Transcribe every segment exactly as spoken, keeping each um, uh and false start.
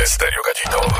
Estéreo Gallito.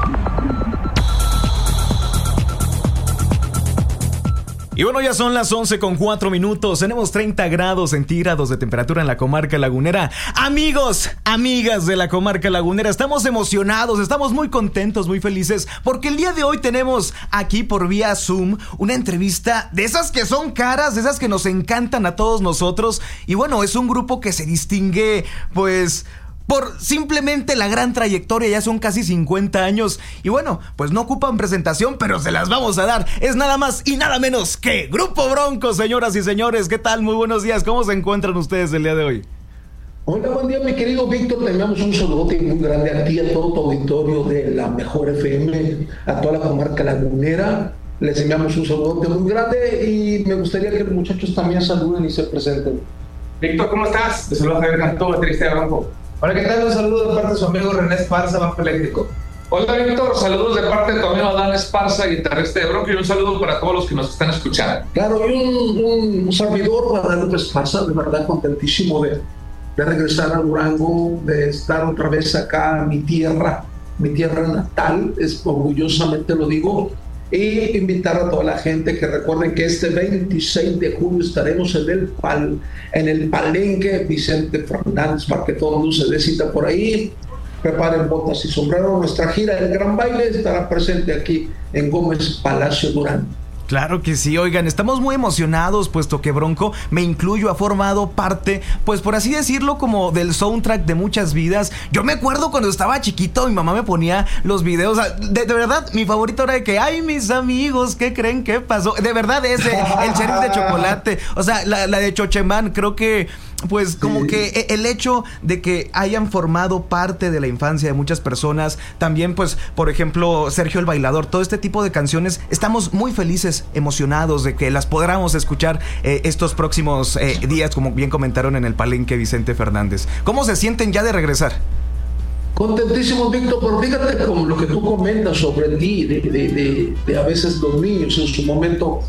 Y bueno, ya son las once con cuatro minutos. Tenemos treinta grados centígrados de temperatura en la comarca lagunera. Amigos, amigas de la comarca lagunera, estamos emocionados, estamos muy contentos, muy felices, porque el día de hoy tenemos aquí por vía Zoom una entrevista de esas que son caras, de esas que nos encantan a todos nosotros. Y bueno, es un grupo que se distingue, pues, por simplemente la gran trayectoria. Ya son casi cincuenta años. Y bueno, pues no ocupan presentación, pero se las vamos a dar. Es nada más y nada menos que Grupo Bronco, señoras y señores. ¿Qué tal? Muy buenos días. ¿Cómo se encuentran ustedes el día de hoy? Hola, buen día, mi querido Víctor. Te enviamos un saludote muy grande a ti, a todo tu auditorio de la Mejor F M, a toda la comarca lagunera. Les enviamos un saludote muy grande y me gustaría que los muchachos también saluden y se presenten. Víctor, ¿cómo estás? Te saluda Javier Cantó, baterista de Bronco. Hola, ¿qué tal? Un saludo de parte de su amigo René Esparza, bajo eléctrico. Hola, Víctor. Saludos de parte de tu amigo Adán Esparza, guitarrista de Bronco, y un saludo para todos los que nos están escuchando. Claro, y un, un servidor, Guadalupe Esparza, de verdad contentísimo de, de regresar a Durango, de estar otra vez acá en mi tierra, mi tierra natal, es, orgullosamente lo digo, y invitar a toda la gente que recuerden que este veintiséis de julio estaremos en el, pal, en el Palenque Vicente Fernández, para que todo el mundo se dé cita por ahí. Preparen botas y sombrero. Nuestra gira El Gran Baile estará presente aquí en Gómez Palacio Durango. Claro que sí, oigan, estamos muy emocionados, puesto que Bronco, me incluyo, ha formado parte, pues por así decirlo, como del soundtrack de muchas vidas. Yo me acuerdo cuando estaba chiquito, mi mamá me ponía los videos, de, de verdad, mi favorito era de que, ay, mis amigos, ¿qué creen que pasó? De verdad, ese, el sheriff de chocolate, o sea, la, la de Chochemán, creo que, pues como sí, que el hecho de que hayan formado parte de la infancia de muchas personas, también pues, por ejemplo, Sergio el Bailador, todo este tipo de canciones, estamos muy felices, emocionados de que las podamos escuchar eh, estos próximos eh, días, como bien comentaron en el Palenque Vicente Fernández. ¿Cómo se sienten ya de regresar? Contentísimos, Víctor, pero fíjate como lo que tú comentas sobre ti, de, de, de, de a veces los niños en su momento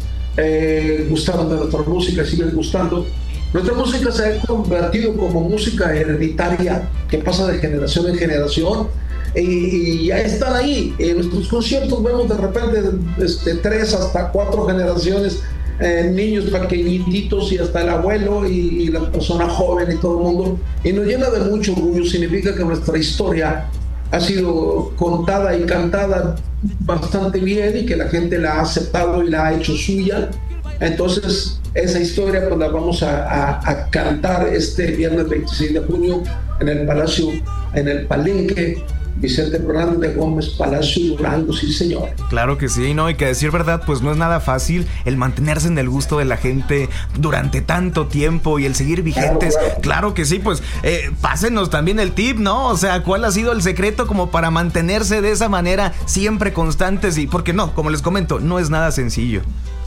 eh, gustaron de nuestra música, siguen gustando. Nuestra música se ha convertido como música hereditaria que pasa de generación en generación y, y ya están ahí. En nuestros conciertos vemos de repente este, tres hasta cuatro generaciones, eh, niños pequeñitos y hasta el abuelo y, y la persona joven y todo el mundo. Y nos llena de mucho orgullo. Significa que nuestra historia ha sido contada y cantada bastante bien y que la gente la ha aceptado y la ha hecho suya. Entonces, esa historia pues la vamos a, a, a cantar este viernes veintiséis de junio en el Palacio, en el Palenque Vicente Fernández de Gómez Palacio Durango, sí señor. Claro que sí, no, y que decir verdad, pues no es nada fácil el mantenerse en el gusto de la gente durante tanto tiempo y el seguir vigentes. Claro, claro. Claro que sí, pues eh, pásenos también el tip, ¿no? O sea, ¿cuál ha sido el secreto como para mantenerse de esa manera siempre constantes? Y porque no, como les comento, no es nada sencillo.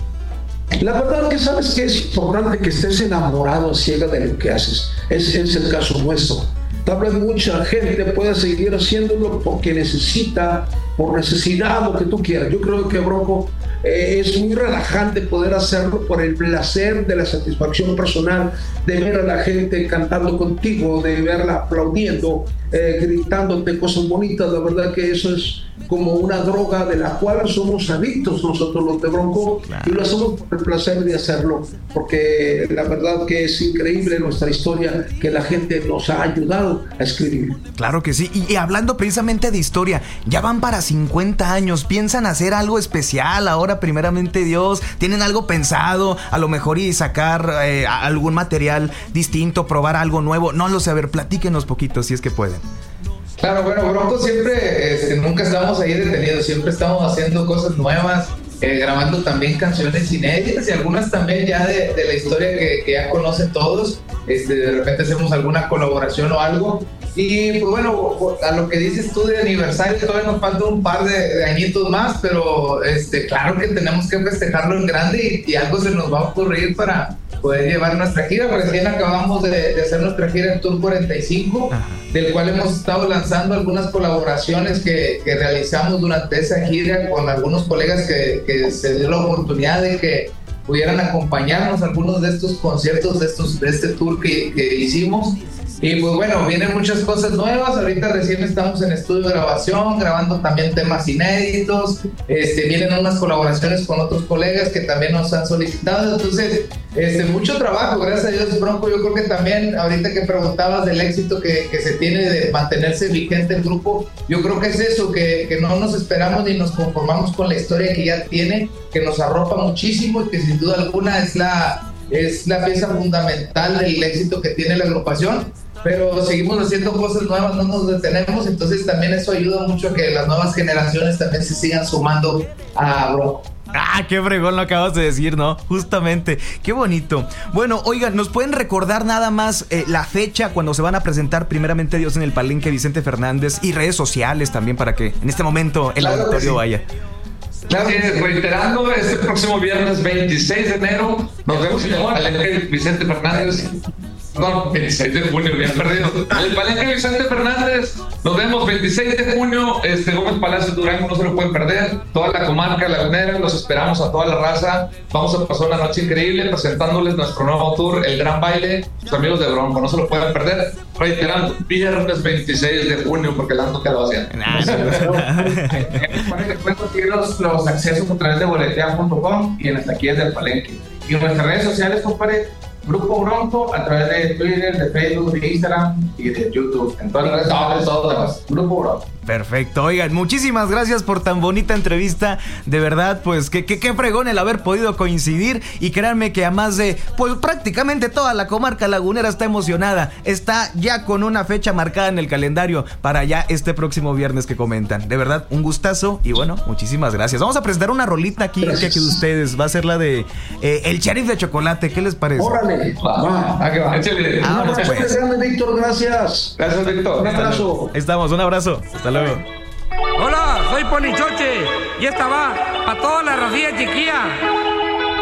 La verdad que sabes que es importante que estés enamorado a ciega de lo que haces. Ese es el caso nuestro. Tal vez mucha gente pueda seguir haciéndolo porque necesita, por necesidad, lo que tú quieras. Yo creo que Bronco eh, es muy relajante poder hacerlo por el placer de la satisfacción personal de ver a la gente cantando contigo, de verla aplaudiendo, eh, gritándote cosas bonitas. La verdad que eso es como una droga de la cual somos adictos nosotros los de Bronco, claro. Y lo hacemos por el placer de hacerlo, porque la verdad que es increíble nuestra historia que la gente nos ha ayudado a escribir. Claro que sí, y, y hablando precisamente de historia, ya van para cincuenta años, ¿piensan hacer algo especial ahora primeramente Dios? ¿Tienen algo pensado? A lo mejor y sacar eh, algún material distinto, probar algo nuevo, no lo sé, a ver, platíquenos poquito si es que pueden. Claro, bueno, Bronco siempre, este, nunca estamos ahí detenidos, siempre estamos haciendo cosas nuevas, eh, grabando también canciones inéditas y algunas también ya de, de la historia que, que ya conocen todos. Este, de repente hacemos alguna colaboración o algo. Y pues bueno, a lo que dices tú de aniversario, todavía nos falta un par de, de añitos más, pero este, claro que tenemos que festejarlo en grande y, y algo se nos va a ocurrir para poder llevar nuestra gira. Recién acabamos de, de hacer nuestra gira en Tour cuarenta y cinco, del cual hemos estado lanzando algunas colaboraciones que, que realizamos durante esa gira con algunos colegas que, que se dio la oportunidad de que pudieran acompañarnos a algunos de estos conciertos, de, estos, de este tour que, que hicimos. Y pues bueno, vienen muchas cosas nuevas. Ahorita recién estamos en estudio de grabación, grabando también temas inéditos. Este, vienen unas colaboraciones con otros colegas que también nos han solicitado. Entonces, este, mucho trabajo, gracias a Dios, Bronco. Yo creo que también, ahorita que preguntabas del éxito que, que se tiene de mantenerse vigente el grupo, yo creo que es eso, que, que no nos esperamos ni nos conformamos con la historia que ya tiene, que nos arropa muchísimo y que sin duda alguna es la, es la pieza fundamental del éxito que tiene la agrupación. Pero seguimos haciendo cosas nuevas, no nos detenemos, entonces también eso ayuda mucho a que las nuevas generaciones también se sigan sumando a Bronco. Ah, qué fregón lo acabas de decir, ¿no? Justamente, qué bonito. Bueno, oigan, ¿nos pueden recordar nada más eh, la fecha cuando se van a presentar primeramente Dios en el Palenque Vicente Fernández y redes sociales también para que en este momento el claro auditorio sí. vaya? Claro, sí, reiterando, este próximo viernes veintiséis de enero nos vemos en el Palenque Vicente Fernández. No, veintiséis de junio, bien perdido. El Palenque Vicente Fernández, nos vemos veintiséis de junio, este Gómez Palacio Durango, no se lo pueden perder. Toda la comarca lagunera, los esperamos a toda la raza. Vamos a pasar una noche increíble presentándoles nuestro nuevo tour, El Gran Baile, sus amigos de Bronco, no se lo pueden perder. Reiterando, viernes veintiséis de junio, porque la ando que lo hacían. Pueden conseguir los, los accesos a través de boletea punto com y en las taquillas del Palenque. Y en nuestras redes sociales, compadre, Grupo Bronco, a través de Twitter, de Facebook, de Instagram y de YouTube. En todas las redes sociales, todas. Grupo Bronco. Perfecto, oigan, muchísimas gracias por tan bonita entrevista. De verdad, pues que qué qué fregón el haber podido coincidir. Y créanme que a más de, pues prácticamente toda la comarca lagunera está emocionada. Está ya con una fecha marcada en el calendario para ya este próximo viernes que comentan. De verdad, un gustazo y bueno, muchísimas gracias. Vamos a presentar una rolita aquí, aquí de ustedes. Va a ser la de eh, El Sheriff de Chocolate. ¿Qué les parece? Órale, va. Ah, que va. Échale. Un Vámonos, abrazo pues. grande, Víctor, gracias. Gracias, Víctor. Un abrazo. Ahí estamos, un abrazo. Hasta luego. Hola, soy Ponichoche y esta va para toda la racilla chiquilla.